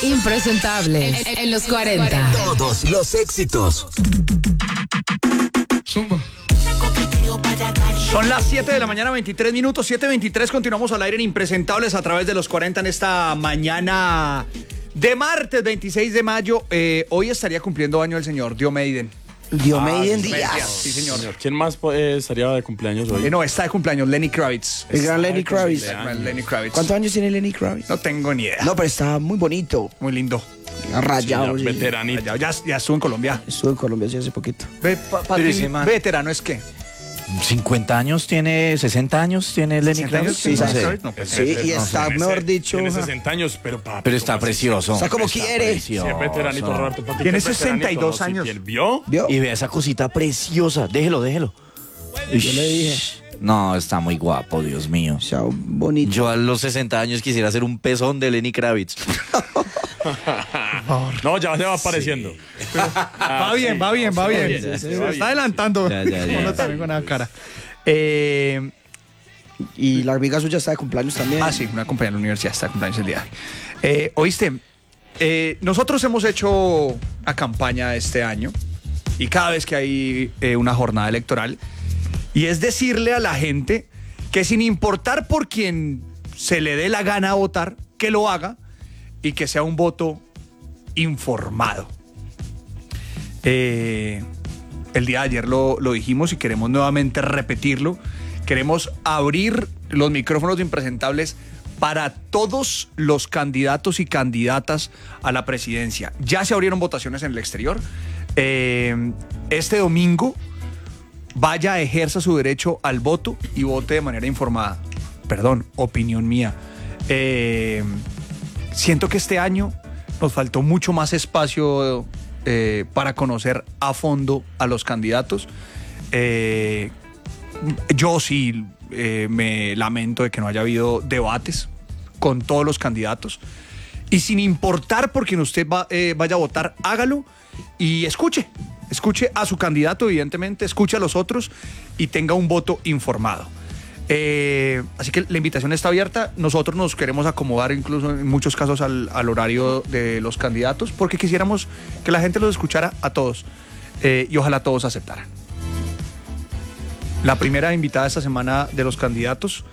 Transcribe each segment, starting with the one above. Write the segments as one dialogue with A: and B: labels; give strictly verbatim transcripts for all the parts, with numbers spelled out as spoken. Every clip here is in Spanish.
A: Impresentable en, en los cuarenta.
B: Todos los éxitos.
C: Zumba.
D: Son las siete de la mañana, veintitrés minutos, siete veintitrés. Continuamos al aire en Impresentables a través de los cuarenta en esta mañana de martes veintiséis de mayo. Eh, hoy estaría cumpliendo año el señor Diomedes
E: Diomedes
D: ah,
E: Díaz.
D: Sí, señor.
F: ¿Quién más eh, estaría de cumpleaños hoy?
D: Eh, no, está de cumpleaños Lenny Kravitz.
E: El gran Lenny Kravitz.
D: El gran Lenny Kravitz.
E: ¿Cuántos años tiene Lenny Kravitz?
D: No tengo ni idea.
E: No, pero está muy bonito.
D: Muy lindo.
E: Rayado.
F: Sí,
E: Sí.
F: veteranito.
D: Ya, ya, ya estuvo en Colombia.
E: Estuve en Colombia sí, hace poquito.
D: Ve, pa, pa-
C: Pero ese man-
D: veterano es qué.
C: cincuenta años tiene, sesenta años tiene Lenny
D: ¿sesenta años?
C: Kravitz.
D: Sí,
C: No
D: Lenny
C: sé.
D: Kravitz, no, pues,
E: Sí, y
F: no,
E: está,
F: tiene
E: mejor
F: ese-
E: dicho.
F: Tiene sesenta años, pero papi.
C: Pero está
F: ¿cómo así?
C: precioso.
E: Está como
C: Está
E: quiere.
C: precioso.
F: Sí, es veteranito, Roberto. Papi,
D: Tiene
F: ¿qué es
D: sesenta y dos
F: veteranito?
D: años.
F: Sí, ¿él vio?
E: ¿Vio?
C: Y ve esa cosita preciosa. Déjelo, déjelo.
E: Yo le dije.
C: No, está muy guapo, Dios mío.
E: Está bonito.
C: Yo a los sesenta años quisiera hacer un pezón de Lenny Kravitz.
F: No, ya se va apareciendo.
D: Va bien, va bien, va bien.
F: bien,
D: Se
F: sí, va
D: está
F: bien.
D: adelantando.
C: Ya, ya, ya.
D: Uno también con la cara. Eh,
E: Y la amiga suya está de cumpleaños también.
D: ah, sí, una compañera de la universidad está de cumpleaños el día de hoy. Eh, Oíste, eh, nosotros hemos hecho una campaña este año y cada vez que hay eh, una jornada electoral, y es decirle a la gente que sin importar por quién se le dé la gana votar, que lo haga y que sea un voto informado. Eh, el día de ayer lo, lo dijimos y queremos nuevamente repetirlo. Queremos abrir los micrófonos de Impresentables para todos los candidatos y candidatas a la presidencia. Ya se abrieron votaciones en el exterior. Eh, este domingo vaya, ejerza su derecho al voto y vote de manera informada. Perdón, opinión mía. Eh, siento que este año nos faltó mucho más espacio eh, para conocer a fondo a los candidatos. Eh, yo sí eh, me lamento de que no haya habido debates con todos los candidatos. Y sin importar por quién usted va, eh, vaya a votar, hágalo y escuche. Escuche a su candidato, evidentemente, escuche a los otros y tenga un voto informado. Eh, así que la invitación está abierta. Nosotros nos queremos acomodar incluso en muchos casos al, al horario de los candidatos porque quisiéramos que la gente los escuchara a todos eh, y ojalá todos aceptaran. La primera invitada esta semana de los candidatos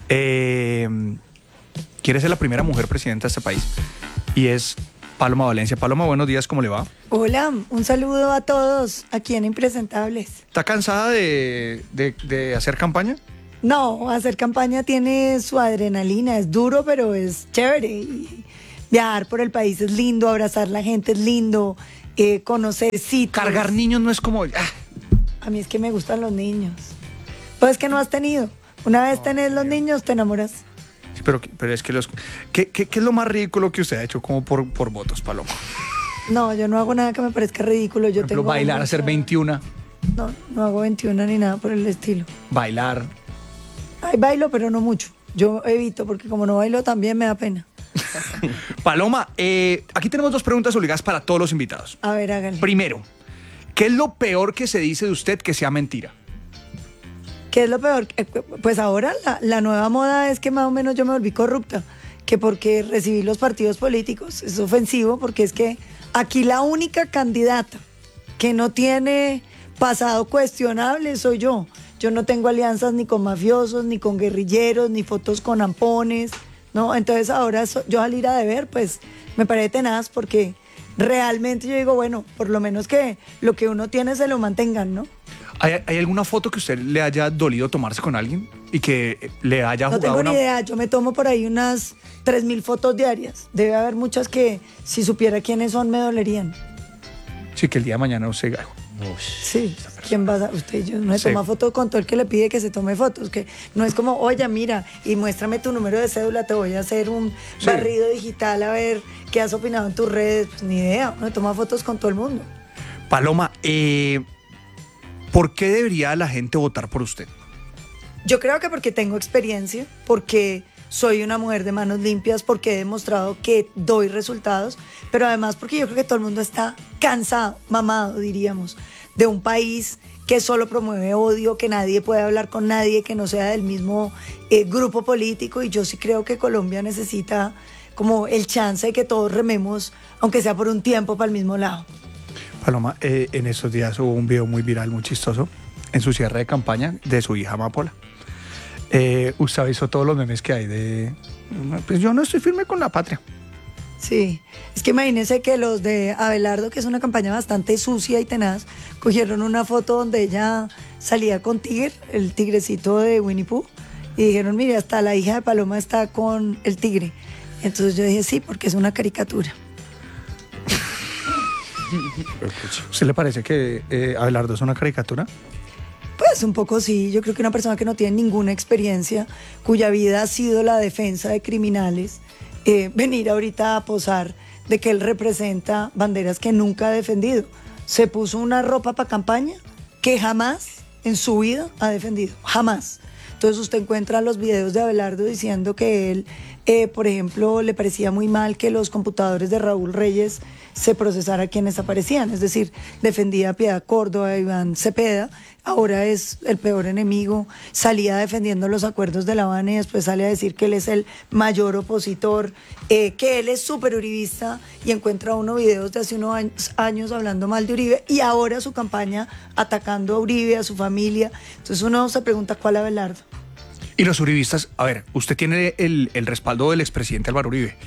D: eh, quiere ser la primera mujer presidenta de este país y es Paloma Valencia. Paloma, buenos días, ¿cómo le va?
G: Hola, un saludo a todos aquí en Impresentables.
D: ¿Está cansada de, de, de hacer campaña?
G: No, hacer campaña tiene su adrenalina, es duro, pero es chévere. Y viajar por el país es lindo, abrazar a la gente es lindo, eh, conocer sitios.
D: Cargar niños no es como... ah.
G: A mí es que me gustan los niños. Pues que no has tenido. Una vez tenés los niños, te enamoras.
D: Sí, pero, pero es que los... ¿qué, qué, ¿Qué es lo más ridículo que usted ha hecho como por, por votos, Paloma?
G: No, yo no hago nada que me parezca ridículo. Yo
D: Por ejemplo,
G: tengo
D: bailar,
G: mucha-
D: hacer veintiuno.
G: No, no hago veintiuno ni nada por el estilo.
D: Bailar.
G: Ay, bailo, pero no mucho. Yo evito, porque como no bailo también me da pena.
D: Paloma, eh, aquí tenemos dos preguntas obligadas para todos los invitados.
G: A ver, hágale.
D: Primero, ¿qué es lo peor que se dice de usted que sea mentira?
G: ¿Qué es lo peor? Eh, Pues ahora la, la nueva moda es que más o menos yo me volví corrupta, que porque recibí los partidos políticos. Es ofensivo porque es que aquí la única candidata que no tiene pasado cuestionable soy yo. Yo no tengo alianzas ni con mafiosos, ni con guerrilleros, ni fotos con ampones, ¿no? Entonces ahora so- yo salir a deber, pues me parece tenaz porque realmente yo digo, bueno, por lo menos que lo que uno tiene se lo mantengan, ¿no?
D: ¿Hay, hay alguna foto que usted le haya dolido tomarse con alguien y que le haya
G: No
D: jugado
G: tengo
D: una...
G: ni idea, yo me tomo por ahí unas tres mil fotos diarias. Debe haber muchas que si supiera quiénes son me dolerían.
D: Sí, que el día de mañana usted...
G: Sí, ¿quién va a...? Usted, yo no se
D: Sí.
G: toma fotos con todo el que le pide que se tome fotos, que no es como, oye, mira, y muéstrame tu número de cédula, te voy a hacer un
D: Sí.
G: barrido digital a ver qué has opinado en tus redes. Pues ni idea, uno toma fotos con todo el mundo.
D: Paloma, eh, ¿por qué debería la gente votar por usted?
G: Yo creo que porque tengo experiencia, porque soy una mujer de manos limpias, porque he demostrado que doy resultados, pero además porque yo creo que todo el mundo está cansado, mamado, diríamos, de un país que solo promueve odio, que nadie puede hablar con nadie, que no sea del mismo eh, grupo político, y yo sí creo que Colombia necesita como el chance de que todos rememos, aunque sea por un tiempo, para el mismo lado.
D: Paloma, eh, en estos días hubo un video muy viral, muy chistoso, en su cierre de campaña de su hija Amapola. Eh, usted hizo todos los memes que hay de, pues yo no estoy firme con la patria.
G: Sí, es que imagínense que los de Abelardo, que es una campaña bastante sucia y tenaz, cogieron una foto donde ella salía con Tigre, el tigrecito de Winnie Pooh, y dijeron, mire, hasta la hija de Paloma está con el tigre. Entonces yo dije, sí, porque es una caricatura.
D: ¿Usted le parece que eh, Abelardo es una caricatura?
G: Pues un poco sí, yo creo que una persona que no tiene ninguna experiencia, cuya vida ha sido la defensa de criminales, eh, venir ahorita a posar de que él representa banderas que nunca ha defendido. Se puso una ropa para campaña que jamás en su vida ha defendido, jamás. Entonces usted encuentra los videos de Abelardo diciendo que él, eh, por ejemplo, le parecía muy mal que los computadores de Raúl Reyes se procesara quienes aparecían, es decir, defendía a Piedad Córdoba, a Iván Cepeda, ahora es el peor enemigo, salía defendiendo los acuerdos de La Habana y después sale a decir que él es el mayor opositor, eh, que él es súper uribista y encuentra unos videos de hace unos años, años hablando mal de Uribe y ahora su campaña atacando a Uribe, a su familia. Entonces uno se pregunta cuál Abelardo.
D: Y los uribistas, a ver, usted tiene el, el respaldo del expresidente Álvaro Uribe.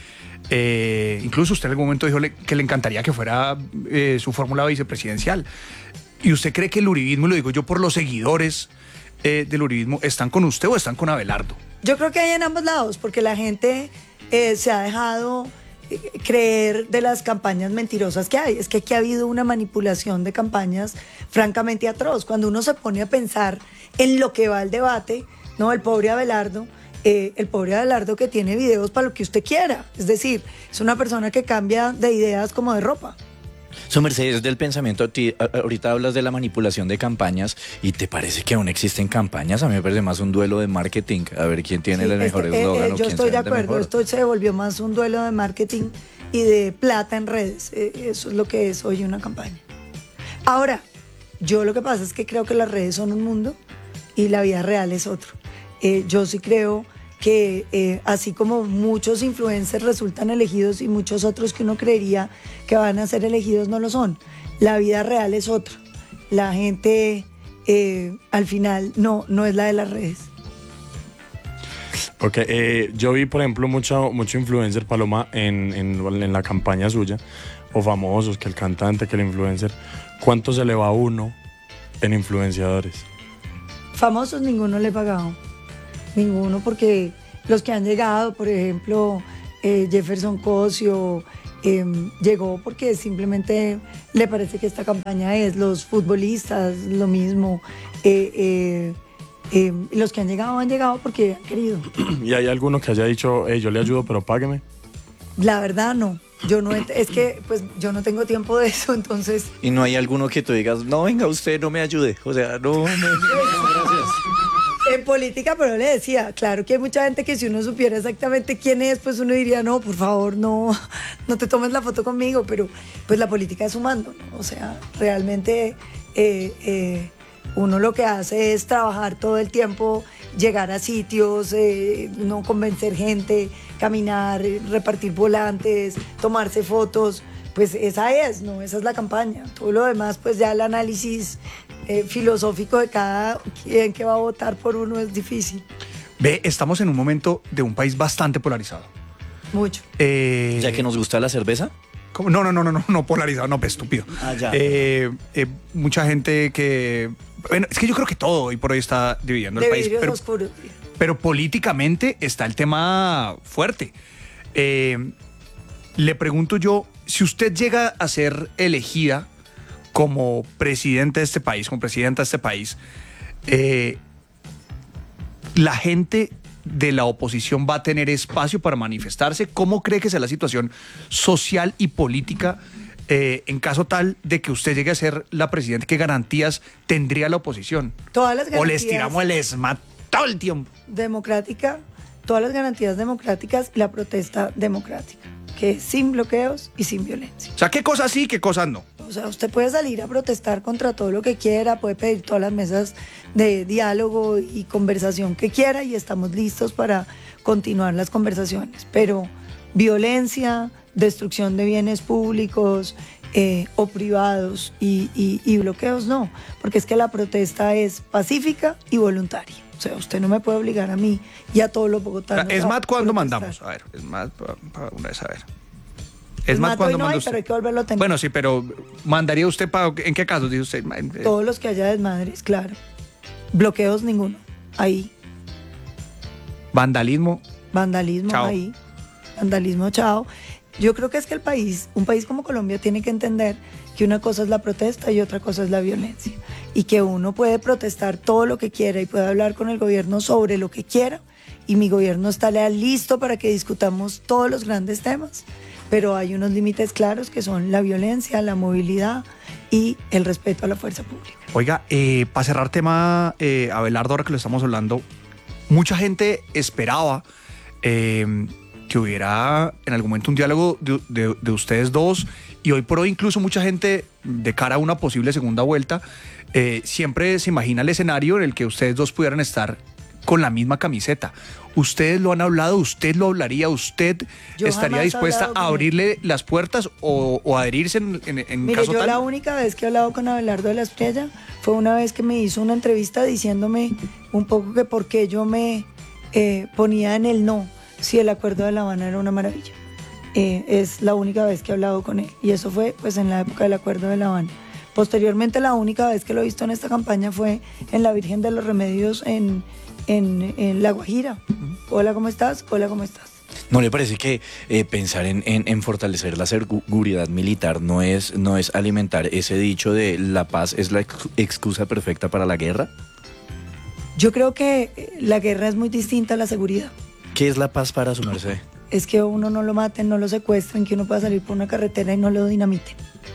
D: Eh, incluso usted en algún momento dijo le, que le encantaría que fuera eh, su fórmula vicepresidencial. ¿Y usted cree que el uribismo, y lo digo yo por los seguidores eh, del uribismo, están con usted o están con Abelardo?
G: Yo creo que hay en ambos lados, porque la gente eh, se ha dejado eh, creer de las campañas mentirosas que hay. Es que aquí ha habido una manipulación de campañas francamente atroz. Cuando uno se pone a pensar en lo que va el debate, no, el pobre Abelardo, eh, el pobre Abelardo que tiene videos para lo que usted quiera. Es decir, es una persona que cambia de ideas como de ropa.
C: Su merced es del pensamiento, ti- a- ahorita hablas de la manipulación de campañas y ¿te parece que aún existen campañas? A mí me parece más un duelo de marketing, a ver quién tiene
G: Sí,
C: el mejor
G: este, eh,
C: eslogan
G: eh,
C: o
G: yo
C: quién
G: estoy
C: se
G: de
C: vende
G: acuerdo,
C: mejor.
G: esto se volvió más un duelo de marketing y de plata en redes. Eh, eso es lo que es hoy una campaña. Ahora, yo lo que pasa es que creo que las redes son un mundo y la vida real es otro. Eh, yo sí creo que eh, así como muchos influencers resultan elegidos y muchos otros que uno creería que van a ser elegidos no lo son. La vida real es otra. La gente eh, al final no, no es la de las redes.
F: Ok, eh, yo vi, por ejemplo, mucho, mucho influencer, Paloma, en, en, en la campaña suya, o famosos, que el cantante, que el influencer. ¿Cuánto se le va a uno en influenciadores?
G: Famosos ninguno le he pagado. Ninguno, porque los que han llegado, por ejemplo, eh, Jefferson Cosio, eh, llegó porque simplemente le parece que esta campaña es. Los futbolistas, lo mismo. Eh, eh, eh, los que han llegado, han llegado porque han querido.
F: ¿Y hay alguno que haya dicho, hey, yo le ayudo, pero págueme?
G: La verdad, no. Yo no, ent- es que pues yo no tengo tiempo de eso, entonces...
C: Y no hay alguno que tú digas, no, venga, usted no me ayude. O sea, no, me... gracias.
G: En política, pero le decía, claro que hay mucha gente que si uno supiera exactamente quién es, pues uno diría, no, por favor, no, no te tomes la foto conmigo, pero pues la política es sumando, ¿no? O sea, realmente eh, eh, uno lo que hace es trabajar todo el tiempo, llegar a sitios, eh, no convencer gente, caminar, eh, repartir volantes, tomarse fotos, pues esa es, ¿no? Esa es la campaña. Todo lo demás, pues ya el análisis eh, filosófico de cada quien que va a votar por uno es difícil,
D: Ve, estamos en un momento de un país bastante polarizado.
G: mucho.
D: Eh,
C: Ya que nos gusta la cerveza.
D: ¿cómo? No, no, no, no, no, no polarizado, no, pues, estúpido.
C: Ah, ya.
D: Eh, eh, mucha gente que... Bueno, es que yo creo que todo hoy por hoy está dividiendo el
G: De
D: país,
G: vidrios
D: pero,
G: oscuros.
D: pero políticamente está el tema fuerte. Eh, le pregunto yo, si usted llega a ser elegida como presidente de este país, como presidenta de este país, eh, la gente de la oposición va a tener espacio para manifestarse. ¿Cómo cree que sea la situación social y política eh, en caso tal de que usted llegue a ser la presidenta? ¿Qué garantías tendría la oposición?
G: Todas las
D: ¿O
G: garantías
D: les tiramos el esma todo el tiempo?
G: democrática, todas las garantías democráticas y la protesta democrática, que es sin bloqueos y sin violencia.
D: O sea, ¿qué cosas sí, qué cosas no?
G: O sea, usted puede salir a protestar contra todo lo que quiera, puede pedir todas las mesas de diálogo y conversación que quiera y estamos listos para continuar las conversaciones. Pero violencia, destrucción de bienes públicos eh, o privados y, y, y bloqueos, no, porque es que la protesta es pacífica y voluntaria. O sea, usted no me puede obligar a mí y a todos los bogotanos.
D: Es más, ¿cuándo
G: protestar.
D: mandamos? A ver, es más, para, para una vez, a ver.
G: Es más,
D: ¿cuándo
G: no
D: manda
G: hay,
D: usted?
G: pero hay que volverlo a tener.
D: Bueno, sí, pero ¿mandaría usted para en qué casos dice usted? Eh,
G: Todos los que haya desmadres, claro. Bloqueos ninguno. Ahí.
D: Vandalismo.
G: Vandalismo
D: Chao.
G: ahí. Vandalismo, chao. Yo creo que es que el país, un país como Colombia, tiene que entender que una cosa es la protesta y otra cosa es la violencia. Y que uno puede protestar todo lo que quiera y puede hablar con el gobierno sobre lo que quiera. Y mi gobierno está listo para que discutamos todos los grandes temas. Pero hay unos límites claros que son la violencia, la movilidad y el respeto a la fuerza pública.
D: Oiga, eh, para cerrar tema, eh, Abelardo, ahora que lo estamos hablando, mucha gente esperaba eh, que hubiera en algún momento un diálogo de, de, de ustedes dos, y hoy por hoy incluso mucha gente de cara a una posible segunda vuelta eh, siempre se imagina el escenario en el que ustedes dos pudieran estar con la misma camiseta. ¿Ustedes lo han hablado? ¿Usted lo hablaría? ¿Usted
G: Yo
D: estaría
G: jamás he
D: dispuesta
G: hablado
D: a
G: con
D: abrirle las puertas o, o adherirse en, en, en
G: Mire,
D: caso
G: yo
D: tal?
G: la única vez que he hablado con Abelardo de la Espriella fue una vez que me hizo una entrevista diciéndome un poco que por qué yo me eh, ponía en el no si el acuerdo de La Habana era una maravilla. Eh, es la única vez que he hablado con él y eso fue pues en la época del acuerdo de La Habana. Posteriormente, la única vez que lo he visto en esta campaña fue en la Virgen de los Remedios en, en, en La Guajira. Hola, ¿cómo estás? Hola, ¿cómo estás?
C: ¿No le parece que eh, pensar en, en, en fortalecer la seguridad militar no es, no es alimentar ese dicho de la paz es la ex- excusa perfecta para la guerra?
G: Yo creo que la guerra es muy distinta a la seguridad.
C: ¿Qué es la paz para su merced?
G: Es que uno no lo maten, no lo secuestren, que uno pueda salir por una carretera y no lo dinamiten.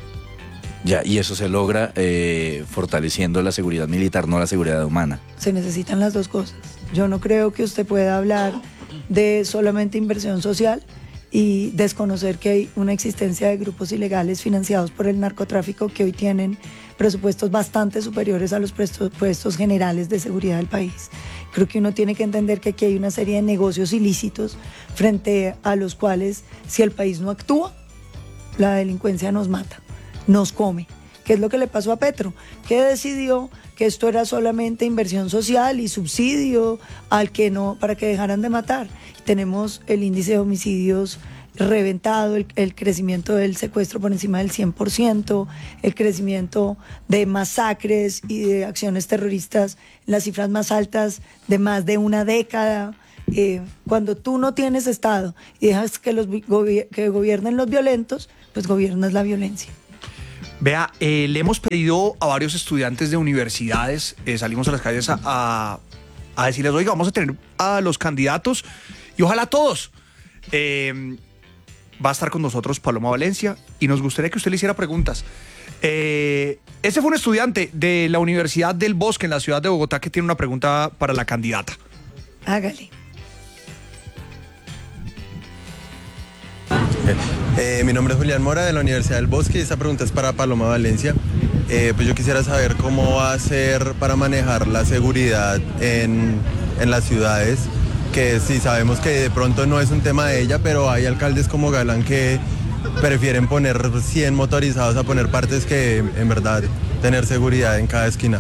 C: Ya, y eso se logra eh, fortaleciendo la seguridad militar, no la seguridad humana.
G: Se necesitan las dos cosas. Yo no creo que usted pueda hablar de solamente inversión social y desconocer que hay una existencia de grupos ilegales financiados por el narcotráfico que hoy tienen presupuestos bastante superiores a los presupuestos generales de seguridad del país. Creo que uno tiene que entender que aquí hay una serie de negocios ilícitos frente a los cuales, si el país no actúa, la delincuencia nos mata, nos come. ¿Qué es lo que le pasó a Petro? Que decidió que esto era solamente inversión social y subsidio al que no, para que dejaran de matar. Tenemos el índice de homicidios reventado, el, el crecimiento del secuestro por encima del cien por ciento, el crecimiento de masacres y de acciones terroristas, las cifras más altas de más de una década. Eh, cuando tú no tienes Estado y dejas que, los, gobier- que gobiernen los violentos, pues gobiernas la violencia.
D: Vea, eh, le hemos pedido a varios estudiantes de universidades, eh, salimos a las calles a, a, a decirles, oiga, vamos a tener a los candidatos y ojalá todos. Eh, va a estar con nosotros Paloma Valencia y nos gustaría que usted le hiciera preguntas. Eh, este fue un estudiante de la Universidad del Bosque en la ciudad de Bogotá que tiene una pregunta para la candidata.
G: Hágale.
A: Eh, mi nombre es Julián Mora de la Universidad del Bosque y esta pregunta es para Paloma Valencia. Eh, pues yo quisiera saber cómo va a ser para manejar la seguridad en, en las ciudades, que sí sabemos que de pronto no es un tema de ella, pero hay alcaldes como Galán que prefieren poner cien motorizados a poner partes que en verdad tener seguridad en cada esquina.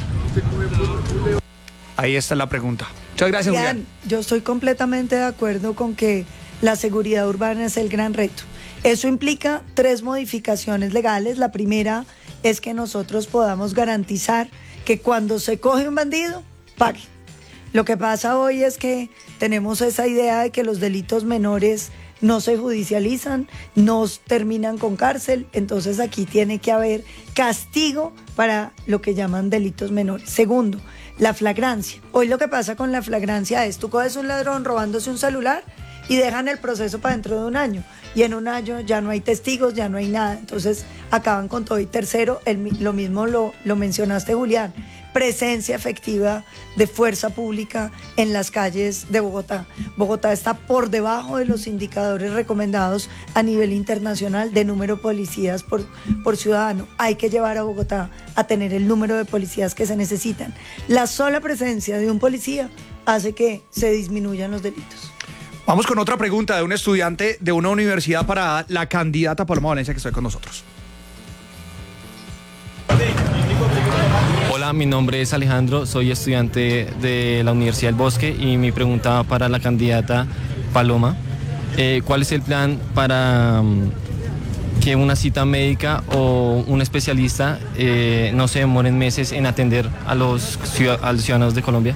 D: Ahí está la pregunta. Muchas gracias, Julián.
G: Julián, yo estoy completamente de acuerdo con que la seguridad urbana es el gran reto. Eso implica tres modificaciones legales. La primera es que nosotros podamos garantizar que cuando se coge un bandido, pague. Lo que pasa hoy es que tenemos esa idea de que los delitos menores no se judicializan, no terminan con cárcel, entonces aquí tiene que haber castigo para lo que llaman delitos menores. Segundo, la flagrancia. Hoy lo que pasa con la flagrancia es, tú coges un ladrón robándose un celular y dejan el proceso para dentro de un año. Y en un año ya no hay testigos, ya no hay nada. Entonces acaban con todo. Y tercero, el, lo mismo lo, lo mencionaste, Julián, presencia efectiva de fuerza pública en las calles de Bogotá. Bogotá está por debajo de los indicadores recomendados a nivel internacional de número de policías por, por ciudadano. Hay que llevar a Bogotá a tener el número de policías que se necesitan. La sola presencia de un policía hace que se disminuyan los delitos.
D: Vamos con otra pregunta de un estudiante de una universidad para la candidata Paloma Valencia que está con nosotros.
H: Hola, mi nombre es Alejandro, soy estudiante de la Universidad del Bosque y mi pregunta va para la candidata Paloma. Eh, ¿Cuál es el plan para um, que una cita médica o un especialista eh, no se demoren meses en atender a los, a los ciudadanos de Colombia?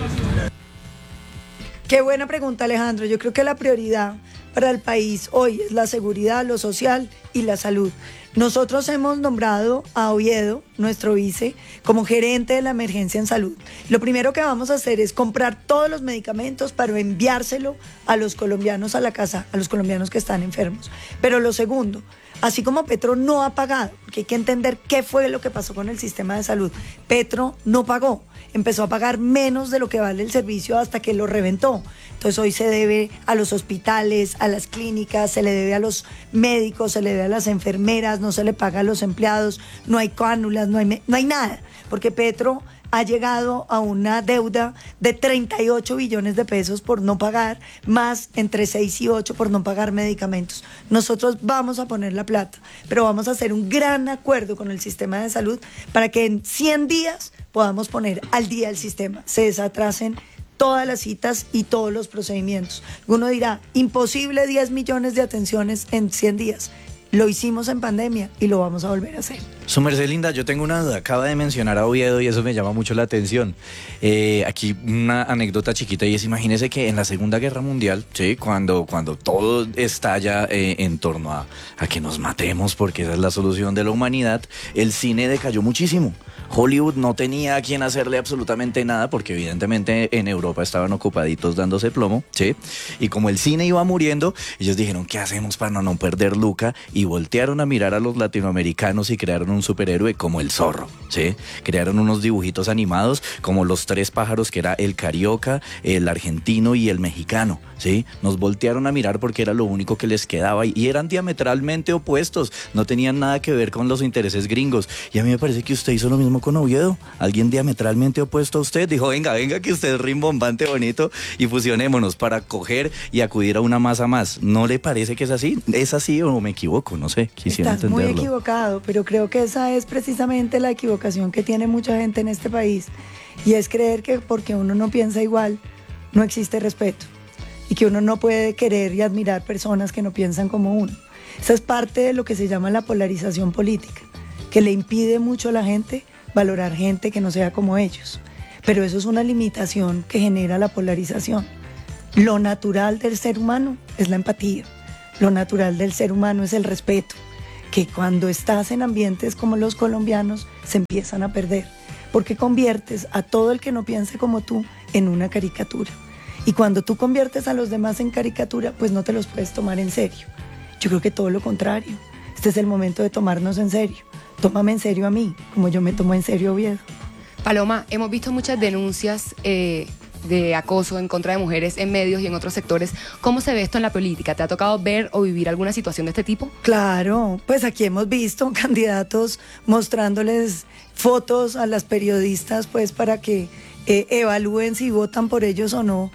G: Qué buena pregunta, Alejandro. Yo creo que la prioridad para el país hoy es la seguridad, lo social y la salud. Nosotros hemos nombrado a Oviedo, nuestro vice, como gerente de la emergencia en salud. Lo primero que vamos a hacer es comprar todos los medicamentos para enviárselo a los colombianos a la casa, a los colombianos que están enfermos. Pero lo segundo, así como Petro no ha pagado, porque hay que entender qué fue lo que pasó con el sistema de salud. Petro no pagó, empezó a pagar menos de lo que vale el servicio hasta que lo reventó. Entonces hoy se debe a los hospitales, a las clínicas, se le debe a los médicos, se le debe a las enfermeras, no se le paga a los empleados, no hay cánulas, no hay, no hay nada, porque Petro ha llegado a una deuda de treinta y ocho billones de pesos por no pagar, más entre seis y ocho por no pagar medicamentos. Nosotros vamos a poner la plata, pero vamos a hacer un gran acuerdo con el sistema de salud para que en cien días podamos poner al día el sistema, se desatrasen todas las citas y todos los procedimientos. Uno dirá, imposible diez millones de atenciones en cien días. Lo hicimos en pandemia y lo vamos a volver a hacer.
C: Su merced linda, yo tengo una duda. Acaba de mencionar a Oviedo y eso me llama mucho la atención. Eh, aquí una anécdota chiquita y es, imagínese que en la Segunda Guerra Mundial, ¿sí? cuando, cuando todo estalla eh, en torno a, a que nos matemos porque esa es la solución de la humanidad, el cine decayó muchísimo. Hollywood no tenía a quien hacerle absolutamente nada porque evidentemente en Europa estaban ocupaditos dándose plomo, ¿sí? Y como el cine iba muriendo, ellos dijeron, ¿qué hacemos para no, no perder Luca? Y voltearon a mirar a los latinoamericanos y crearon un superhéroe como el Zorro, ¿sí? Crearon unos dibujitos animados como los tres pájaros, que era el carioca, el argentino y el mexicano, ¿sí? Nos voltearon a mirar porque era lo único que les quedaba y eran diametralmente opuestos, no tenían nada que ver con los intereses gringos. Y a mí me parece que usted hizo lo mismo con Oviedo, alguien diametralmente opuesto a usted, dijo, venga, venga, que usted es rimbombante, bonito, y fusionémonos para coger y acudir a una masa más. ¿No le parece que es así? ¿Es así o me equivoco? No sé, quisiera
G: Estás
C: entenderlo.
G: muy equivocado, pero creo que esa es precisamente la equivocación que tiene mucha gente en este país, y es creer que porque uno no piensa igual, no existe respeto, y que uno no puede querer y admirar personas que no piensan como uno. Esa es parte de lo que se llama la polarización política, que le impide mucho a la gente valorar gente que no sea como ellos. Pero eso es una limitación que genera la polarización. Lo natural del ser humano es la empatía. Lo natural del ser humano es el respeto, que cuando estás en ambientes como los colombianos se empiezan a perder, porque conviertes a todo el que no piense como tú en una caricatura. Y cuando tú conviertes a los demás en caricatura, pues no te los puedes tomar en serio. Yo creo que todo lo contrario. Este es el momento de tomarnos en serio. Tómame en serio a mí, como yo me tomo en serio a Oviedo.
I: Paloma, hemos visto muchas denuncias eh, de acoso en contra de mujeres en medios y en otros sectores. ¿Cómo se ve esto en la política? ¿Te ha tocado ver o vivir alguna situación de este tipo?
G: Claro, pues aquí hemos visto candidatos mostrándoles fotos a las periodistas, pues para que eh, evalúen si votan por ellos o no,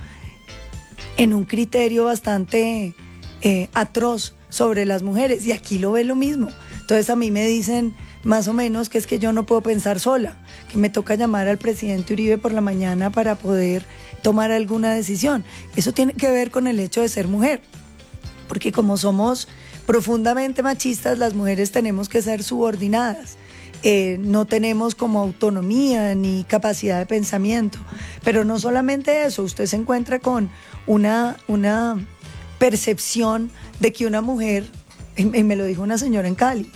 G: en un criterio bastante eh, atroz sobre las mujeres. Y aquí lo ve lo mismo. Entonces a mí me dicen más o menos que es que yo no puedo pensar sola, que me toca llamar al presidente Uribe por la mañana para poder tomar alguna decisión. Eso tiene que ver con el hecho de ser mujer, porque como somos profundamente machistas, las mujeres tenemos que ser subordinadas. Eh, no tenemos como autonomía ni capacidad de pensamiento. Pero no solamente eso, usted se encuentra con una, una percepción de que una mujer, y me lo dijo una señora en Cali,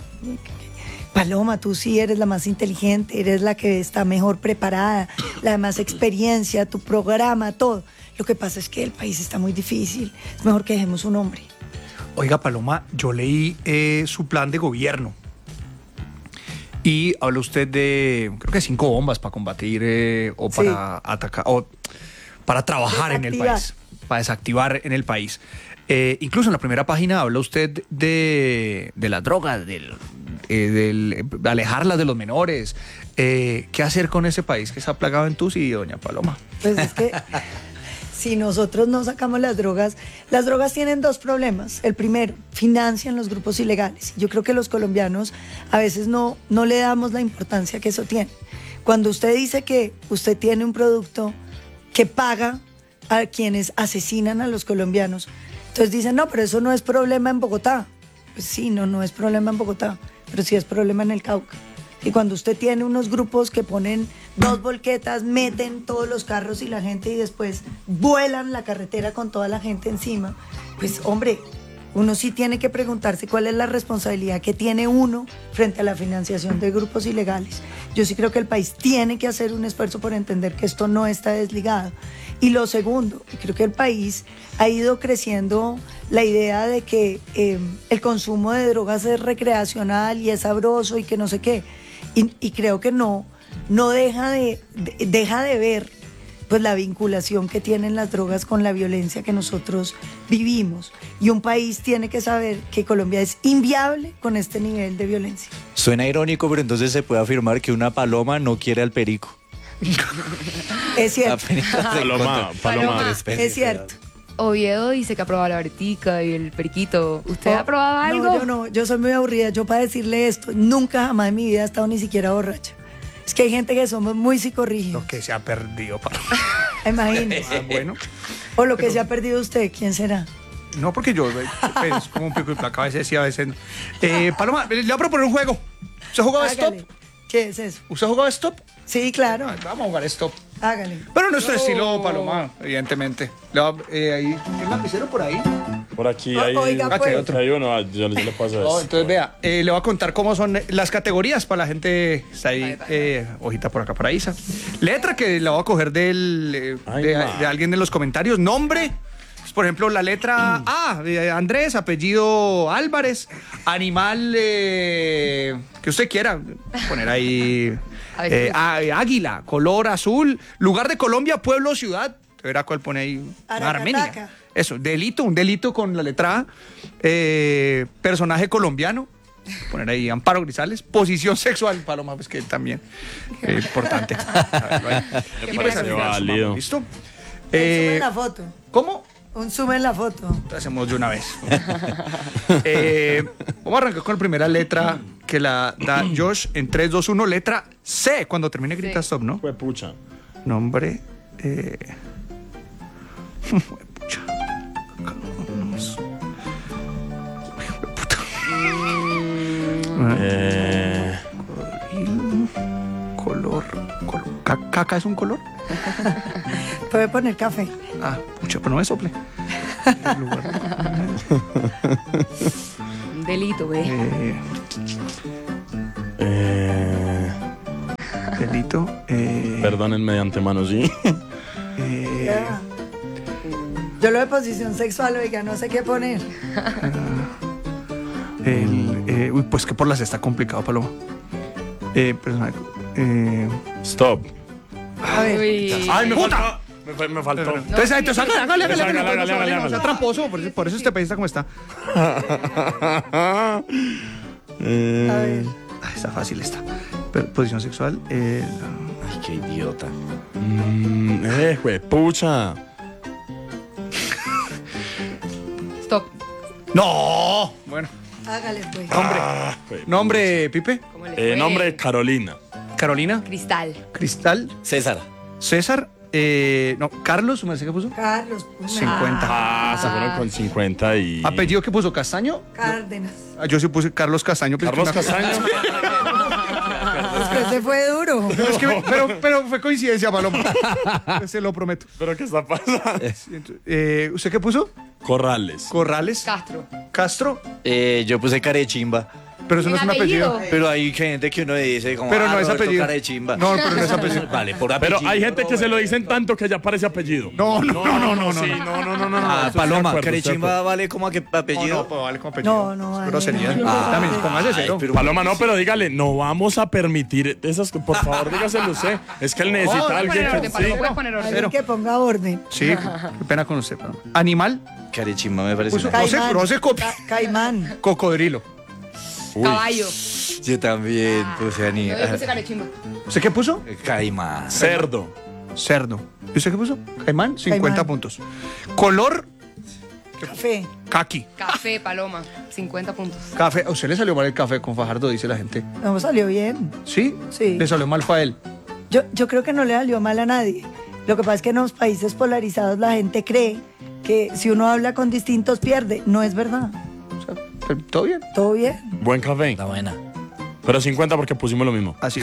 G: Paloma, tú sí eres la más inteligente, eres la que está mejor preparada, la de más experiencia, tu programa, todo. Lo que pasa es que el país está muy difícil, es mejor que dejemos un hombre.
D: Oiga, Paloma, yo leí eh, su plan de gobierno y habla usted de, creo que cinco bombas para combatir eh, o para sí. atacar, o para trabajar en el país, para desactivar en el país. Eh, incluso en la primera página habla usted de, de la droga, del, eh, del alejarlas de los menores. Eh, ¿Qué hacer con ese país que está plagado en Tusi, doña Paloma?
G: Pues es que si nosotros no sacamos las drogas, las drogas tienen dos problemas. El primero, financian los grupos ilegales. Yo creo que los colombianos a veces no, no le damos la importancia que eso tiene. Cuando usted dice que usted tiene un producto que paga a quienes asesinan a los colombianos, entonces dicen, no, pero eso no es problema en Bogotá. Pues sí, no, no es problema en Bogotá, pero sí es problema en el Cauca. Y cuando usted tiene unos grupos que ponen dos volquetas, meten todos los carros y la gente y después vuelan la carretera con toda la gente encima, pues hombre, uno sí tiene que preguntarse cuál es la responsabilidad que tiene uno frente a la financiación de grupos ilegales. Yo sí creo que el país tiene que hacer un esfuerzo por entender que esto no está desligado. Y lo segundo, creo que el país ha ido creciendo la idea de que eh, el consumo de drogas es recreacional y es sabroso y que no sé qué. Y, y creo que no, no deja de, de, deja de ver pues la vinculación que tienen las drogas con la violencia que nosotros vivimos. Y un país tiene que saber que Colombia es inviable con este nivel de violencia.
C: Suena irónico, pero entonces se puede afirmar que una paloma no quiere al perico.
G: Es cierto.
F: Paloma, paloma.
G: Es cierto.
I: Oviedo dice que ha probado la vertica y el periquito. ¿Usted ha probado algo?
G: No, yo no, yo soy muy aburrida. Yo para decirle esto, nunca jamás en mi vida he estado ni siquiera borracha. Es que hay gente que somos muy psicorrígidos.
D: Lo que se ha perdido, Paloma.
G: Imagínese.
D: Ah, bueno.
G: O lo que se ha perdido usted, ¿quién será?
D: No, porque yo es como un pico y placa, a veces sí, a veces no. Eh, Paloma, le voy a proponer un juego. ¿Usted jugaba
G: Hágale.
D: Stop?
G: ¿Qué es eso?
D: ¿Usted jugaba Stop?
G: Sí, claro.
D: Ah, vamos a jugar Stop.
G: Hágale.
D: Pero nuestro estilo, Paloma, evidentemente. Le va- eh, ahí, ¿hay un lapicero por ahí?
F: Por aquí
G: O-
F: hay,
G: oiga,
D: Ah, que
G: pues.
D: otro.
F: hay uno, ah, yo, yo le paso
D: No,
F: eso.
D: entonces vea, eh, le voy a contar cómo son las categorías para la gente. Está ahí, eh, hojita por acá para Isa. Letra que la voy a coger del, eh,
F: Ay,
D: de,
F: ma.
D: de alguien de los comentarios. Nombre. Por ejemplo, la letra A, de Andrés, apellido Álvarez, animal eh, que usted quiera poner ahí.
I: Avestruz.
D: eh, á- águila, color azul, lugar de Colombia, pueblo, ciudad. Verá cuál pone ahí.
G: Aracataca.
D: Armenia. Eso, delito, un delito con la letra A. Eh, personaje colombiano. Poner ahí Amparo Grisales. Posición sexual, Paloma, pues que también eh, importante. A verlo ahí.
F: Me
D: Y
F: parece
D: al final
F: válido.
D: sumamos, ¿listo?
G: Un zoom
D: Eh,
G: en la foto.
D: ¿Cómo?
G: Un zoom en la foto.
D: Lo hacemos de una vez. Eh, vamos a arrancar con la primera letra que la da Josh en tres, dos, uno. Letra C. Cuando termine grita
I: Sí.
D: stop, ¿no?
F: Fue pucha.
D: Nombre. Eh... Pucha. Vamos. Puta.
F: Eh,
D: Color. color. Ca- ¿Caca es un color?
G: Puede poner café.
D: Ah, pucha, pero no me sople. El lugar de-
I: Un delito, güey.
D: eh,
F: eh,
D: delito. Eh,
F: perdónenme de antemano, sí.
D: eh,
G: Ya. Yo lo de posición sexual, oiga, no sé qué poner.
D: el, eh, uy, pues que por las está complicado, Paloma. Eh, personaje. Eh,
F: Stop.
G: A ver.
I: Uy.
F: Ay, me
D: ¡Puta!
F: faltó. Me, fue- me faltó.
D: Entonces, entonces, hágale, hágale, hágale,
F: Hágale,
D: hágale,
F: hágale, hágale,
D: no sea
F: hágale.
D: tramposo, por eso, por eso este país está como está.
G: A ver.
D: Ah, está fácil esta. Pero, posición sexual. Eh,
C: Ay, qué idiota.
F: Mm, eh, jue pucha.
I: Stop.
D: ¡No! Bueno.
G: Hágale, pues.
F: Ah, jue-
D: Nombre, Pipe.
I: ¿Cómo le fue?
F: Eh, nombre Carolina.
D: Carolina.
I: Cristal.
D: Cristal.
C: César.
D: César. Eh, no, Carlos, ¿me sé qué puso?
G: Carlos. pues,
D: cincuenta.
F: Ah, se fueron con cincuenta y.
D: ¿Apellido qué puso? ¿Castaño?
G: Cárdenas.
D: Ah, yo sí puse Carlos Castaño. pero
F: Carlos
D: es que una-
F: Castaño.
G: Pero se fue duro.
D: No, es que me- pero, pero fue coincidencia, Paloma. Se lo prometo.
F: ¿Pero qué está pasando?
D: Eh, ¿Usted qué puso?
F: Corrales.
D: Corrales.
I: Castro.
D: Castro.
C: Eh, yo puse carechimba.
D: Pero eso no es un apellido.
C: Pero hay gente que uno dice como,
D: Pero
C: ah,
D: no es
C: Roberto
D: apellido.
C: Carechimba.
D: No, pero no es apellido.
C: Vale, por apellido.
F: Pero hay gente que se lo dicen tanto que ya parece apellido.
D: No, no, no, no, no.
F: sí,
D: no.
F: no, no, no, no.
C: Ah,
F: Estoy de
C: Paloma,
F: acuerdo, estoy de
C: carechimba vale como a que
D: No,
C: apellido.
D: no, pues vale como apellido.
G: No, no,
D: Es
G: vale.
D: grosería.
G: Ah,
D: También, póngase
C: Ay,
D: cero.
C: pero-
F: Paloma, no, pero dígale, no vamos a permitir esas. Por favor, dígaselo usted. Es que él necesita
D: No,
F: a alguien
I: Poner orden,
F: que.
I: Paloma,
F: Sí.
I: puedes poner orden.
G: Alguien que ponga orden.
D: Sí, qué pena con usted. Paloma. Animal.
C: Carechimba me parece.
D: Puso-
C: una-
D: No se-
G: Caimán.
D: no se copie.
G: Ca- Caimán.
D: Cocodrilo.
F: Uy.
I: Caballo.
C: Yo también puse
I: No,
C: ani-
I: yo puse carechimba.
D: ¿Usted qué puso?
C: Caimán.
F: Cerdo.
D: Cerdo. ¿Y usted qué puso? Caimán, cincuenta
G: Caimán.
D: puntos. Color,
G: Café.
D: caqui.
I: Café, Paloma, cincuenta puntos.
D: Café. ¿A usted le salió mal el café con Fajardo, dice la gente?
G: No salió bien.
D: ¿Sí?
G: Sí.
D: Le salió mal fue a él.
G: Yo, yo creo que no le salió mal a nadie. Lo que pasa es que en los países polarizados la gente cree que si uno habla con distintos pierde. No es verdad.
D: O sea, todo bien.
G: Todo bien.
F: Buen café.
C: Está buena.
F: Pero cincuenta porque pusimos lo mismo.
D: Así.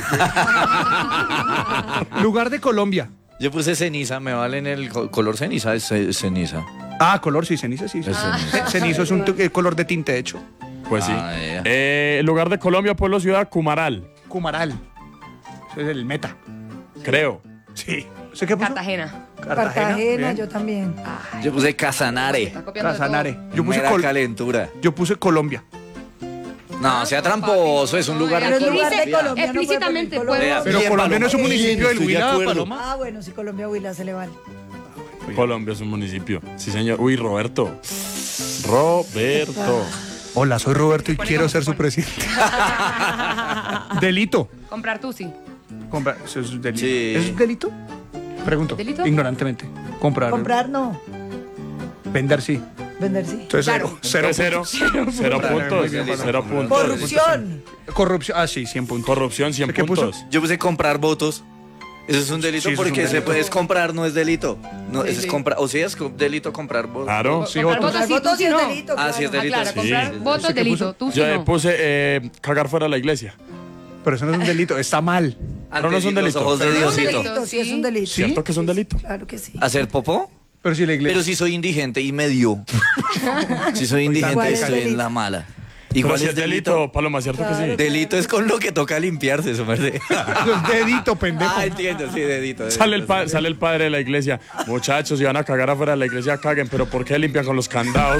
D: Lugar de Colombia.
C: Yo puse ceniza, me vale en el co- color ceniza, es ce- ceniza.
D: Ah, color, sí, ceniza, sí. sí.
C: Es ceniza.
D: Ce- Cenizo es un tu- eh, color de tinte, de hecho.
F: Pues sí.
C: Ah, ya.
F: Eh, lugar de Colombia, pueblo, ciudad, Cumaral.
D: Cumaral. Ese es el meta.
F: Creo.
D: Sí. ¿Usted qué puso?
I: Cartagena.
G: Cartagena,
D: bien.
G: yo también.
C: Yo puse Casanare.
I: Está copiando de todo.
D: Casanare. Yo puse,
C: Mera
D: Col-
C: calentura.
D: yo puse Colombia.
C: No, sea tramposo, es un lugar
G: Pero
C: de
G: es lugar de
C: Colombia.
G: Colombia. no puede
I: Explícitamente
G: poner
I: puedo-
G: Colombia.
D: Pero
C: Bien,
D: Colombia no es un
C: Paloma.
D: municipio
C: Bien,
D: del
C: estoy de
D: Huila,
C: acuerdo.
D: Paloma.
G: Ah, bueno, si Colombia Huila se le vale.
F: Colombia es un municipio. Sí, señor. Uy, Roberto. Roberto.
D: Hola, soy Roberto y
I: Pone
D: quiero
I: como-
D: ser su
I: pone.
D: presidente. Delito.
I: Comprar tú, sí.
D: Comprar, ¿eso es delito?
C: Sí.
D: ¿Eso es delito? Pregunto.
I: ¿Delito?
D: Ignorantemente. Comprar.
G: Comprar no,
D: Vender sí.
G: vender sí.
D: Entonces,
I: Claro.
D: cero.
F: Cero, cero, cero
D: Muy
F: puntos.
D: bien, Paloma.
F: Cero puntos.
G: Corrupción.
D: Corrupción. Ah, sí, cien puntos.
F: Corrupción, cien
D: ¿Qué puso?
F: puntos.
C: Yo puse comprar votos. Eso es un delito
D: Sí, eso es un
C: porque se
D: delito.
C: puedes comprar, no es delito. No,
I: Sí,
C: eso
I: sí.
C: es comprar. O sea, es co- delito comprar votos.
F: Claro.
D: Sí,
I: comprar
D: votos.
I: votos sí,
G: Votos
I: tú
G: sí
I: sí
G: es
I: no.
G: delito,
C: Ah, sí, es
G: claro.
C: delito.
I: Ah, claro,
F: Sí.
I: comprar
F: ¿Usted
I: votos,
D: qué
I: delito.
D: puso?
I: Tú sí
F: Yo
I: no.
F: puse eh, cagar fuera de la iglesia.
D: Pero eso no es un delito, está mal.
C: Ante
F: no es un
C: los
F: delito.
C: ojos de
I: Pero no es un
C: Diosito.
I: delito.
G: Sí, es un delito.
F: ¿Cierto que es un delito?
G: Claro que sí.
C: ¿Hacer popó?
D: Pero si la iglesia.
C: Pero si soy indigente y medio. Si soy indigente
G: ¿Cuál es
C: estoy en
G: delito?
C: la mala.
F: Igual
C: Igual
F: si
C: es
F: es delito, Paloma, ¿cierto que sí?
C: Delito es con lo que toca limpiarse, su merced.
D: Eso es dedito, pendejo.
C: Ah, entiendo, sí, dedito. dedito,
F: Sale el, pa-
C: sí.
F: sale el padre de la iglesia. Muchachos, si van a cagar afuera de la iglesia, caguen. Pero ¿por qué limpian con los candados?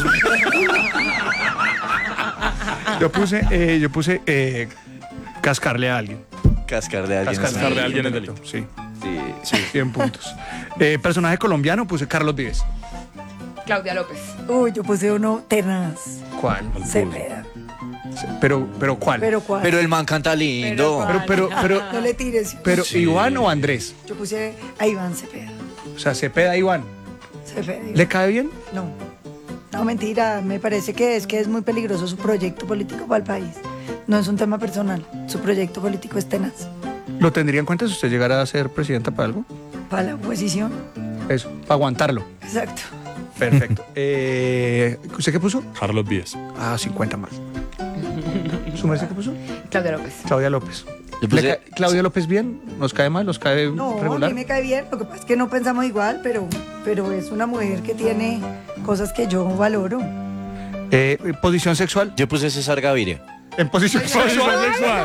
D: Yo puse, eh, yo puse eh, cascarle a alguien.
C: Cascar de alguien.
F: Cascar de alguien es delito.
D: Sí,
C: Sí.
D: sí, cien puntos. Eh, personaje colombiano, puse Carlos Vives.
I: Claudia López.
G: Uy, yo puse uno tenaz.
D: ¿Cuál?
G: Cepeda.
D: Pero, pero ¿cuál?
G: Pero cuál.
C: Pero el man canta lindo.
D: pero, pero, pero,
G: no le tires.
D: pero
C: Sí.
D: Iván o Andrés.
G: Yo puse a Iván Cepeda.
D: O sea, Cepeda Iván.
G: Cepeda. Iván.
D: ¿Le cae bien?
G: No. No, mentira. Me parece que es que es muy peligroso su proyecto político para el país. No es un tema personal. Su proyecto político es tenaz.
D: ¿Lo tendría en cuenta si usted llegara a ser presidenta para algo?
G: Para la oposición.
D: Eso, para aguantarlo.
G: Exacto.
D: Perfecto. eh, ¿Usted qué puso?
F: Carlos Vives.
D: Ah, cincuenta más. ¿Su merced qué puso?
I: Claudia López.
D: Claudia López.
C: Yo
D: ¿Le
C: puse-
D: cae- ¿Claudia López bien? ¿Nos cae mal? ¿Nos cae
G: No,
D: regular?
G: a mí me cae bien. Lo que pasa es que no pensamos igual, pero, pero es una mujer que tiene cosas que yo valoro.
D: Eh, ¿Posición sexual?
C: Yo puse César Gaviria.
D: En posición sexual.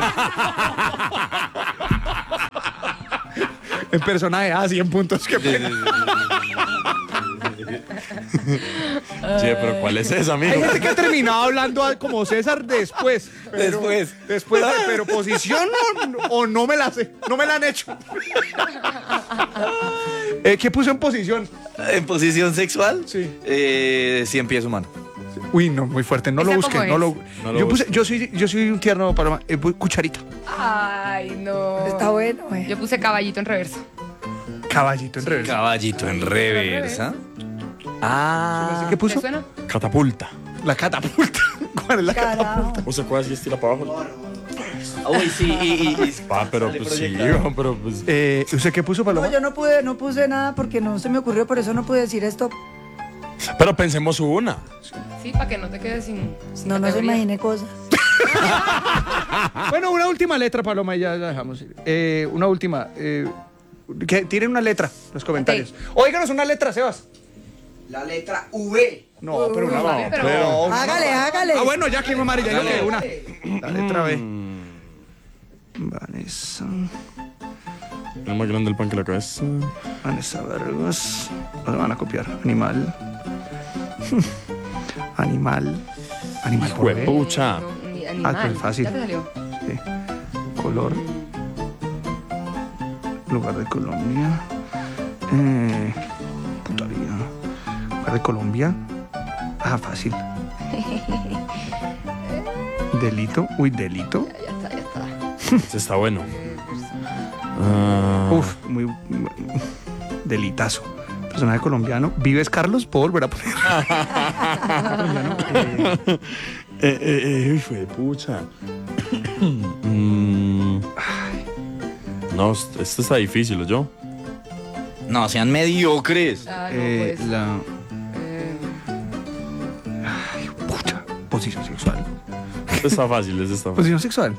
D: En personaje, ah, cien puntos. Qué pena.
F: Sí, pero ¿cuál es esa, amigo?
D: Hay gente que ha terminado hablando a- como César después. pero-
C: Después.
D: Después, de- pero posición o, o no me la sé. No me la han hecho. Eh, ¿Qué puso en posición?
C: ¿En posición sexual?
D: Sí.
C: Eh, cien pies humano.
D: Uy, no, muy fuerte. No lo
I: ¿Esa
D: busquen.
I: cómo
D: No lo,
I: es?
F: No lo
D: yo, puse,
F: busquen.
D: yo, soy, yo soy un tierno paloma. Eh, pu- cucharita.
I: Ay, no.
G: Está bueno, eh.
I: Yo puse caballito en reverso.
D: Caballito en reversa.
C: Caballito en reversa. Ah.
D: ¿Qué
I: ¿Te
D: puso?
I: suena?
F: Catapulta.
D: La catapulta. ¿Cuál es la
G: Carajo.
D: catapulta?
F: ¿Usted puede así estira para abajo?
C: Uy, sí, y, y- y-
F: Pa, pero
C: sale
F: pues sí,
C: proyectado.
F: pero pues...
D: Eh, ¿Usted qué puso, Paloma?
G: No, yo no pude, no puse nada porque no se me ocurrió, por eso no pude decir esto.
F: Pero pensemos una.
I: Sí, para que no te quedes sin. sin
G: No, no se
I: categoría.
G: imagine cosas.
D: Bueno, una última letra, Paloma, y ya la dejamos ir. Eh, una última. Eh, que tienen una letra en los comentarios. Óiganos una letra, Sebas.
E: La letra V.
D: No, pero una.
I: Vale, pero-
D: pero-
G: Hágale, hágale.
D: Ah, bueno, ya que mi madre, ya yo
C: Hágale.
D: que una. La letra B.
F: Mm,
D: Vanessa.
F: es más grande el pan que la cabeza.
D: Vanessa Vargas. Nos van a copiar. Animal. Animal. Animal. por B.
F: Juepucha.
I: No, ni
D: Ah,
I: animal.
D: pues fácil.
I: Ya te salió.
D: Sí. Color. Lugar de Colombia. Eh, putaría. Lugar de Colombia. Ah, fácil. Delito. Uy, delito.
I: Ya está, ya está.
F: Ese está bueno. Ah,
D: Uf, muy. muy- delitazo. Personaje colombiano. ¿Vives, Carlos? ¿Puedo volver a poner? colombiano, eh,
F: Eh, eh, eh, hijo de pucha. Mm, no, esto está difícil, ¿yo?
C: No, sean mediocres.
I: Ah, no,
D: eh,
I: pues.
D: la
I: Eh,
D: ay, pucha, posición sexual.
F: Esto está fácil, esto está fácil.
D: Posición sexual.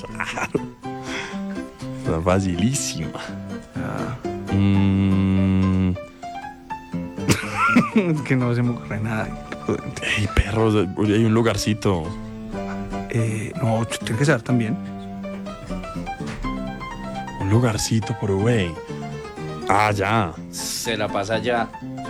F: Está facilísima.
D: Ah,
F: Mm,
D: es que no se me ocurre nada.
F: ey, perros, hay un lugarcito.
D: Eh, no, tiene que ser también.
F: Un lugarcito por güey. Ah, ya.
C: Se la pasa ya.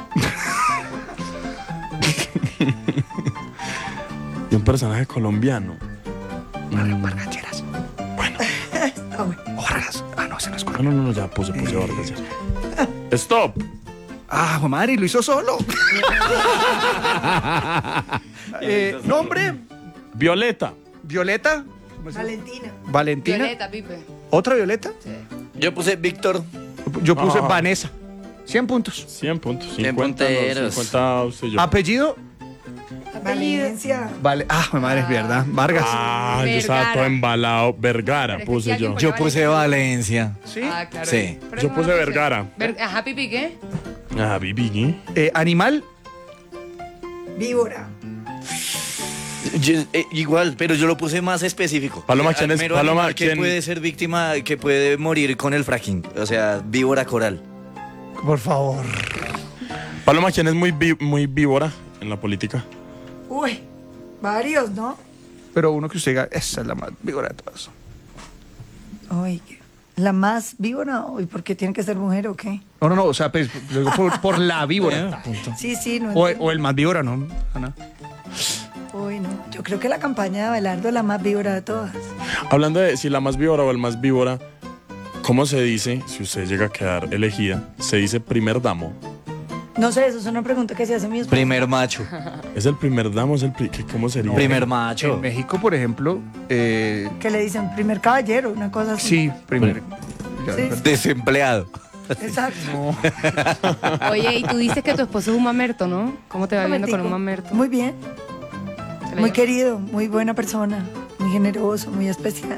F: Y un personaje colombiano.
D: Mario Vargas Lleras.
F: Bueno.
G: Ah, bueno.
D: O Vargas. Ah, no, ese no es
F: No,
D: colombiano.
F: no, no, ya puse, puse Vargas Lleras. Stop.
D: Ah, Juan Madre, lo hizo solo. eh, nombre,
F: Violeta.
D: Violeta. ¿Cómo se llama?
G: Valentina.
D: Valentina.
I: Violeta, Pipe.
D: ¿Otra Violeta?
C: Yo puse Víctor.
D: Yo puse
F: Ah.
D: Vanessa. cien puntos.
F: cien puntos.
C: Cien
F: cincuenta, no,
C: punteros.
F: cincuenta usted y yo.
D: Apellido.
G: Valencia.
D: Vale. Ah, Juan Madre, es verdad. Vargas.
F: Ah, yo estaba
I: Vergara.
F: todo embalado. Vergara
I: Pero es que
F: puse
I: aquí
F: yo.
I: alguien
C: Yo puse Valencia.
D: ¿Sí?
I: Ah, claro.
C: Sí.
I: Pero
F: Yo
I: no
F: puse
I: lo
F: Vergara.
I: Ver- Ajá, Pipi, ¿qué?
F: Ah, Bibi, ¿eh?
D: Eh, animal.
G: Víbora.
C: Yo, eh, igual, pero yo lo puse más específico.
F: Paloma,
C: Al
F: ¿quién es?
C: mero
F: Paloma,
C: animal que
F: ¿quién?
C: puede ser víctima, que puede morir con el fracking. O sea, víbora coral.
D: Por favor.
F: Paloma, ¿quién es muy, vi- muy víbora en la política?
G: Uy, varios, ¿no?
D: Pero uno que usted diga, esa es la más víbora de todas.
G: Uy, la más víbora. Uy, ¿por qué tiene que ser mujer o qué?
D: No, no, no. O sea, pues, lo digo por, por la víbora.
G: Sí, sí, no
D: O,
G: entiendo.
D: o el más víbora, ¿no? Ana.
G: Uy, no. Yo creo que la campaña de Abelardo es la más víbora de todas.
F: Hablando de si la más víbora o el más víbora, ¿cómo se dice, si usted llega a quedar elegida, se dice primer damo?
G: No sé, eso es una pregunta que se hace mi esposo.
C: Primer macho.
F: ¿Es el primer damo? ¿Es el pri- qué- ¿Cómo sería?
C: Primer macho.
D: En México, por ejemplo, eh,
G: Que le dicen primer caballero, una cosa así.
D: sí, primer. Ya,
G: Sí.
D: perdón.
C: Desempleado.
G: Exacto.
I: Oye, y tú dices que tu esposo es un mamerto, ¿no? ¿Cómo te va viendo con un mamerto?
G: Muy bien,
I: ¿Se la
G: muy
I: lleva?
G: querido, muy buena persona, muy generoso, muy especial.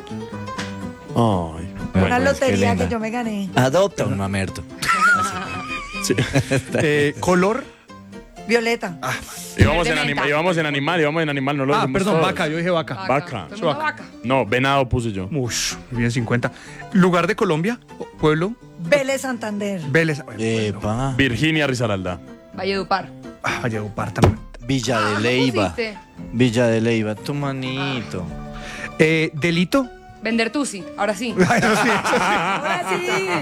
F: Ay,
G: Una
C: pues, qué
G: lotería
C: linda.
G: que yo me gané.
C: Adopta un mamerto.
F: sí.
D: Eh, color.
G: Violeta.
F: íbamos, en
I: Verde
F: anima-
I: menta.
F: íbamos en animal, íbamos en animal, no lo
D: Ah,
F: dijimos
D: perdón,
F: todos.
D: vaca. Yo dije vaca.
F: Vaca.
I: ¿Tú no vas vaca?
F: No, venado puse yo.
D: Ush, bien cincuenta. Lugar de Colombia, pueblo,
G: Vélez Santander.
D: Vélez.
C: Epa.
F: Virginia Risaralda.
I: Valledupar.
D: Ah, Valledupar también.
C: Villa de
I: Ah,
C: Leyva.
I: pusiste.
C: Villa de Leyva, tu manito.
D: Eh, delito.
I: Vender tusi, ahora sí.
D: Ay, no, sí, eso sí.
G: Ahora sí.